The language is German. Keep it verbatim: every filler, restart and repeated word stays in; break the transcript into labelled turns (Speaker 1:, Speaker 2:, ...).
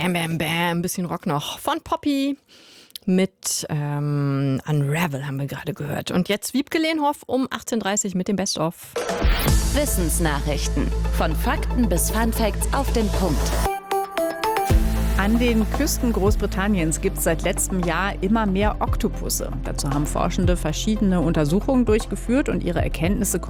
Speaker 1: Bam, bam, bam. Ein bisschen Rock noch von Poppy mit ähm, Unravel haben wir gerade gehört. Und jetzt Wiebke Lehnhoff um achtzehn Uhr dreißig mit dem Best-of.
Speaker 2: Wissensnachrichten. Von Fakten bis Funfacts auf den Punkt.
Speaker 3: An den Küsten Großbritanniens gibt es seit letztem Jahr immer mehr Oktopusse. Dazu haben Forschende verschiedene Untersuchungen durchgeführt und ihre Erkenntnisse